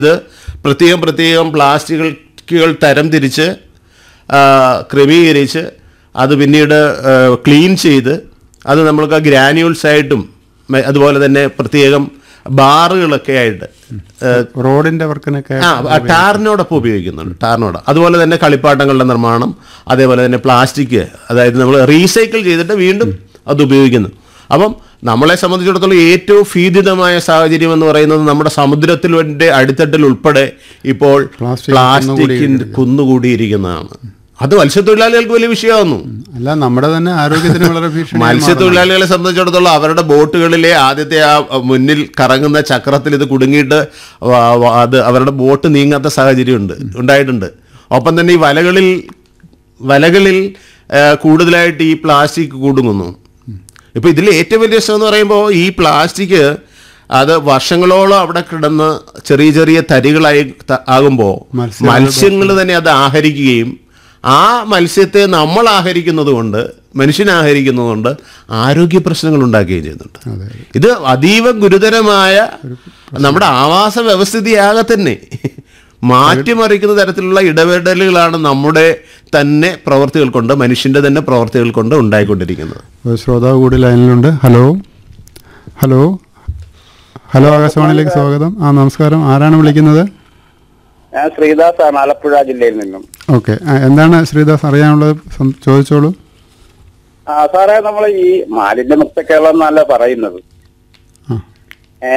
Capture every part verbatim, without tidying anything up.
ഇത് പ്രത്യേകം പ്രത്യേകം പ്ലാസ്റ്റിക്കുകൾ തരം തിരിച്ച് ക്രമീകരിച്ച് അത് പിന്നീട് ക്ലീൻ ചെയ്ത് അത് നമ്മൾക്ക് ഗ്രാന്യൂൾസ് ആയിട്ടും അതുപോലെ തന്നെ പ്രത്യേകം ബാറുകളൊക്കെ ആയിട്ട് റോഡിൻ്റെ വർക്കിനൊക്കെ ആ ടാറിനോടൊപ്പം ഉപയോഗിക്കുന്നുണ്ട്. ടാറിനോട് അതുപോലെ തന്നെ കളിപ്പാട്ടങ്ങളുടെ നിർമ്മാണം, അതേപോലെ തന്നെ പ്ലാസ്റ്റിക്, അതായത് നമ്മൾ റീസൈക്കിൾ ചെയ്തിട്ട് വീണ്ടും അത് ഉപയോഗിക്കുന്നു. അപ്പം നമ്മളെ സംബന്ധിച്ചിടത്തോളം ഏറ്റവും ഭീതിതമായ സാഹചര്യം എന്ന് പറയുന്നത് നമ്മുടെ സമുദ്രത്തിൻ്റെ അടിത്തട്ടിൽ ഉൾപ്പെടെ ഇപ്പോൾ പ്ലാസ്റ്റിക്കിൻ്റെ കുന്നുകൂടിയിരിക്കുന്നതാണ്. അത് മത്സ്യത്തൊഴിലാളികൾക്ക് വലിയ വിഷയമാകുന്നു. അല്ല, നമ്മുടെ തന്നെ ആരോഗ്യത്തിന് വളരെ ഭീഷണി. മത്സ്യത്തൊഴിലാളികളെ സംബന്ധിച്ചിടത്തോളം അവരുടെ ബോട്ടുകളിലെ ആദ്യത്തെ ആ മുന്നിൽ കറങ്ങുന്ന ചക്രത്തിൽ ഇത് കുടുങ്ങിയിട്ട് അത് അവരുടെ ബോട്ട് നീങ്ങാത്ത സാഹചര്യമുണ്ട് ഉണ്ടായിട്ടുണ്ട്. ഒപ്പം തന്നെ ഈ വലകളിൽ വലകളിൽ കൂടുതലായിട്ട് ഈ പ്ലാസ്റ്റിക് കുടുങ്ങുന്നു. ഇപ്പോൾ ഇതിൽ ഏറ്റവും വലിയ പ്രശ്നം എന്ന് പറയുമ്പോൾ ഈ പ്ലാസ്റ്റിക് അത് വർഷങ്ങളോളം അവിടെ കിടന്ന് ചെറിയ ചെറിയ തരികളായി ആകുമ്പോൾ മത്സ്യങ്ങൾ തന്നെ അത് ആഹരിക്കുകയും ആ മത്സ്യത്തെ നമ്മൾ ആഹരിക്കുന്നത് കൊണ്ട് മനുഷ്യൻ ആഹരിക്കുന്നത് കൊണ്ട് ആരോഗ്യ പ്രശ്നങ്ങൾ ഉണ്ടാക്കുകയും ചെയ്യുന്നുണ്ട്. ഇത് അതീവ ഗുരുതരമായ നമ്മുടെ ആവാസ വ്യവസ്ഥിതിയാകെ തന്നെ മാറ്റിമറിക്കുന്ന തരത്തിലുള്ള ഇടപെടലുകളാണ് നമ്മുടെ തന്നെ പ്രവർത്തികൾ കൊണ്ട് മനുഷ്യൻ്റെ തന്നെ പ്രവർത്തികൾ കൊണ്ട് ഉണ്ടായിക്കൊണ്ടിരിക്കുന്നത്. ശ്രോതാവ് കൂടി ലൈനിലുണ്ട്. ഹലോ ഹലോ ഹലോ ആകാശവാണിയിലേക്ക് സ്വാഗതം. ആ നമസ്കാരം, ആരാണ് വിളിക്കുന്നത്? ഞാൻ ശ്രീദാസ് ആണ്, ആലപ്പുഴ ജില്ലയിൽ നിന്നും. ഓക്കെ, എന്താണ് ശ്രീദാസ് അറിയാനുള്ളത്? ചോദിച്ചോളൂ. ആ സാറേ, നമ്മൾ ഈ മാലിന്യ മുക്ത കേരളം എന്നല്ല പറയുന്നത്. ഏ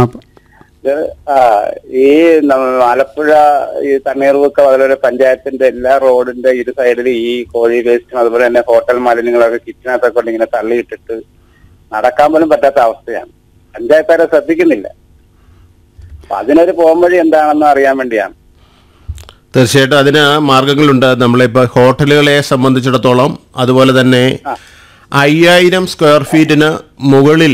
ഈ ആലപ്പുഴ ഈ തണ്ണീർമുക്കം അതുപോലെ പഞ്ചായത്തിന്റെ എല്ലാ റോഡിന്റെ ഇരു സൈഡിലും ഈ കോഴി വേസ്റ്റും അതുപോലെ തന്നെ ഹോട്ടൽ മാലിന്യങ്ങളൊക്കെ കിച്ചനകത്തൊക്കെ കൊണ്ട് ഇങ്ങനെ തള്ളിയിട്ടിട്ട് നടക്കാൻ പോലും പറ്റാത്ത അവസ്ഥയാണ്. പഞ്ചായത്തുകാരെ ശ്രദ്ധിക്കുന്നില്ല. അപ്പൊ അതിനൊരു പോംവഴി എന്താണെന്ന് അറിയാൻ വേണ്ടിയാണ്. തീർച്ചയായിട്ടും അതിന് മാർഗങ്ങളുണ്ട്. നമ്മളിപ്പോൾ ഹോട്ടലുകളെ സംബന്ധിച്ചിടത്തോളം അതുപോലെ തന്നെ അയ്യായിരം സ്ക്വയർ ഫീറ്റിന് മുകളിൽ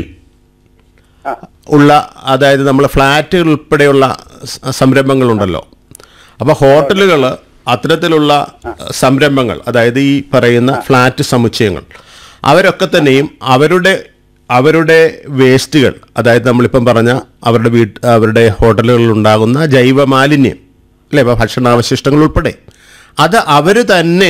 ഉള്ള, അതായത് നമ്മൾ ഫ്ലാറ്റുകൾ ഉൾപ്പെടെയുള്ള സംരംഭങ്ങളുണ്ടല്ലോ. അപ്പോൾ ഹോട്ടലുകൾ അത്തരത്തിലുള്ള സംരംഭങ്ങൾ, അതായത് ഈ പറയുന്ന ഫ്ലാറ്റ് സമുച്ചയങ്ങൾ, അവരൊക്കെ തന്നെയും അവരുടെ അവരുടെ വേസ്റ്റുകൾ, അതായത് നമ്മളിപ്പം പറഞ്ഞ അവരുടെ വീട്ട് അവരുടെ ഹോട്ടലുകളിൽ ഉണ്ടാകുന്ന ജൈവ മാലിന്യം അല്ലേ, ഇപ്പോൾ ഭക്ഷണാവശിഷ്ടങ്ങൾ ഉൾപ്പെടെ, അത് അവർ തന്നെ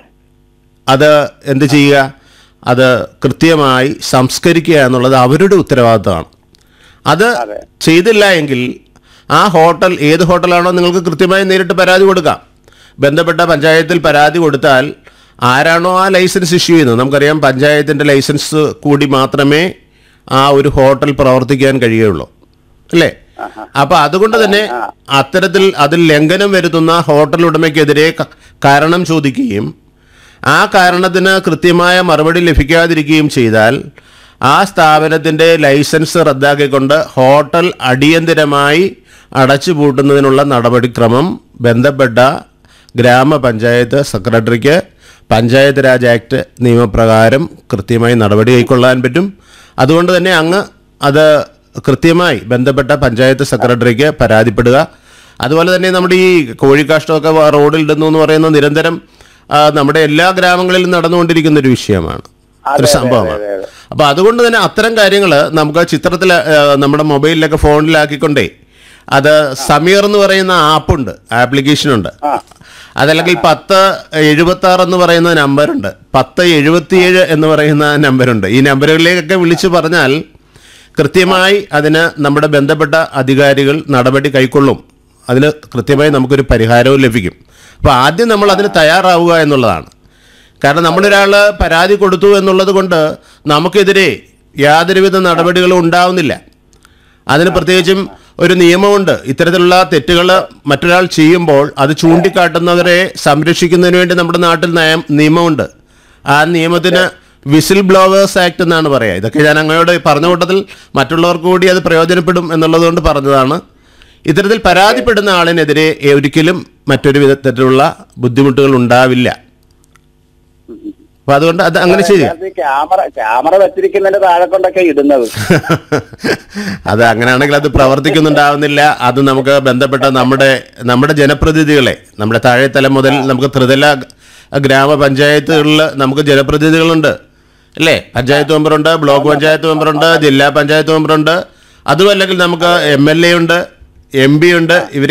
അത് എന്ത് ചെയ്യുക, അത് കൃത്യമായി സംസ്കരിക്കുക എന്നുള്ളത് അവരുടെ ഉത്തരവാദിത്തമാണ്. അത് ചെയ്തില്ല എങ്കിൽ ആ ഹോട്ടൽ ഏത് ഹോട്ടലാണോ നിങ്ങൾക്ക് കൃത്യമായി നേരിട്ട് പരാതി കൊടുക്കാം. ബന്ധപ്പെട്ട പഞ്ചായത്തിൽ പരാതി കൊടുത്താൽ ആരാണോ ആ ലൈസൻസ് ഇഷ്യൂ ചെയ്യുന്നത്, നമുക്കറിയാം പഞ്ചായത്തിൻ്റെ ലൈസൻസ് കൂടി മാത്രമേ ആ ഒരു ഹോട്ടൽ പ്രവർത്തിക്കാൻ കഴിയുള്ളൂ അല്ലേ. അപ്പോൾ അതുകൊണ്ട് തന്നെ അത്തരത്തിൽ അതിൽ ലംഘനം വരുത്തുന്ന ഹോട്ടൽ ഉടമയ്ക്കെതിരെ കാരണം ചോദിക്കുകയും ആ കാരണത്തിന് കൃത്യമായ മറുപടി ലഭിക്കാതിരിക്കുകയും ചെയ്താൽ ആ സ്ഥാപനത്തിൻ്റെ ലൈസൻസ് റദ്ദാക്കിക്കൊണ്ട് ഹോട്ടൽ അടിയന്തരമായി അടച്ചുപൂട്ടുന്നതിനുള്ള നടപടിക്രമം ബന്ധപ്പെട്ട ഗ്രാമപഞ്ചായത്ത് സെക്രട്ടറിക്ക് പഞ്ചായത്ത് രാജ് ആക്ട് നിയമപ്രകാരം കൃത്യമായി നടപടി കൈക്കൊള്ളാൻ പറ്റും. അതുകൊണ്ട് തന്നെ അങ്ങ് അത് കൃത്യമായി ബന്ധപ്പെട്ട പഞ്ചായത്ത് സെക്രട്ടറിക്ക് പരാതിപ്പെടുക. അതുപോലെ തന്നെ നമ്മുടെ ഈ കോഴിക്കാഷ്ടമൊക്കെ റോഡിൽ ഇടുന്നു എന്ന് പറയുന്നത് നിരന്തരം നമ്മുടെ എല്ലാ ഗ്രാമങ്ങളിലും നടന്നുകൊണ്ടിരിക്കുന്ന ഒരു വിഷയമാണ്, ഒരു സംഭവമാണ്. അപ്പോൾ അതുകൊണ്ട് തന്നെ അത്തരം കാര്യങ്ങൾ നമുക്ക് ചിത്രത്തിൽ നമ്മുടെ മൊബൈലിലൊക്കെ ഫോണിലാക്കിക്കൊണ്ടേ, അത് സമീർ എന്ന് പറയുന്ന ആപ്പുണ്ട്, ആപ്ലിക്കേഷനുണ്ട്. അതല്ലെങ്കിൽ പത്ത് എഴുപത്തി ആറ് എന്ന് പറയുന്ന നമ്പറുണ്ട്, പത്ത് എഴുപത്തിയേഴ് എന്ന് പറയുന്ന നമ്പറുണ്ട്. ഈ നമ്പറുകളിലേക്കൊക്കെ വിളിച്ചു പറഞ്ഞാൽ കൃത്യമായി അതിന് നമ്മുടെ ബന്ധപ്പെട്ട അധികാരികൾ നടപടി കൈക്കൊള്ളും. അതിന് കൃത്യമായി നമുക്കൊരു പരിഹാരവും ലഭിക്കും. അപ്പോൾ ആദ്യം നമ്മൾ അതിന് തയ്യാറാവുക എന്നുള്ളതാണ്. കാരണം നമ്മളൊരാൾ പരാതി കൊടുത്തു എന്നുള്ളത് കൊണ്ട് നമുക്കെതിരെ യാതൊരുവിധ നടപടികളും ഉണ്ടാവുന്നില്ല. അതിന് പ്രത്യേകിച്ചും ഒരു നിയമമുണ്ട്. ഇത്തരത്തിലുള്ള തെറ്റുകൾ മറ്റൊരാൾ ചെയ്യുമ്പോൾ അത് ചൂണ്ടിക്കാട്ടുന്നവരെ സംരക്ഷിക്കുന്നതിന് വേണ്ടി നമ്മുടെ നാട്ടിൽ നയം നിയമമുണ്ട്. ആ നിയമത്തിന് വിസിൽ ബ്ലോവേഴ്സ് ആക്ട് എന്നാണ് പറയുക. ഇതൊക്കെ ഞാൻ അങ്ങയോട് പറഞ്ഞ കൂട്ടത്തിൽ മറ്റുള്ളവർക്ക് കൂടി അത് പ്രയോജനപ്പെടും എന്നുള്ളത് കൊണ്ട് പറഞ്ഞതാണ്. ഇത്തരത്തിൽ പരാതിപ്പെടുന്ന ആളിനെതിരെ ഒരിക്കലും മറ്റൊരു വിധത്തിലുള്ള ബുദ്ധിമുട്ടുകൾ ഉണ്ടാവില്ല. അപ്പൊ അതുകൊണ്ട് അത് അങ്ങനെ ചെയ്യുക. ക്യാമറ വെച്ചിരിക്കുന്നതിന്റെ താഴെ കൊണ്ടൊക്കെ ഇടുന്നത് അത് അങ്ങനെയാണെങ്കിൽ അത് പ്രവർത്തിക്കുന്നുണ്ടാവുന്നില്ല. അത് നമുക്ക് ബന്ധപ്പെട്ട നമ്മുടെ നമ്മുടെ ജനപ്രതിനിധികളെ, നമ്മുടെ താഴെത്തലം മുതൽ നമുക്ക് ത്രിതല ഗ്രാമപഞ്ചായത്തുകളിൽ നമുക്ക് ജനപ്രതിനിധികളുണ്ട് അല്ലേ. പഞ്ചായത്ത് മെമ്പറുണ്ട്, ബ്ലോക്ക് പഞ്ചായത്ത് മെമ്പറുണ്ട്, ജില്ലാ പഞ്ചായത്ത് മെമ്പറുണ്ട്, അതുമല്ലെങ്കിൽ നമുക്ക് എം എൽ എ ഉണ്ട്. എം പി ഉണ്ട്, ഇവർ